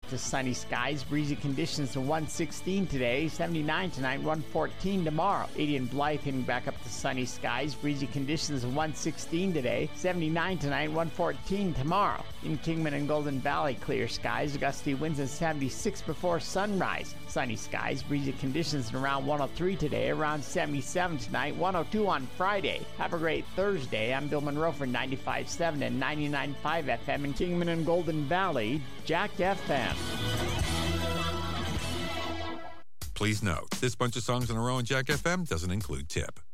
to sunny skies, breezy conditions to 116 today, 79 tonight, 114 tomorrow. 80 in Blythe heading back up to sunny skies, breezy conditions to 116 today, 79 tonight, 114 tomorrow. In Kingman and Golden Valley, clear skies, gusty winds at 76 before sunrise. Sunny skies, breezy conditions around 103 today, around 77 tonight, 102 on Friday. Have a great Thursday. I'm Bill Monroe for 95.7 and 99.5 FM in Kingman and Golden Valley, Jack FM. Please note, this bunch of songs in a row on Jack FM doesn't include tip.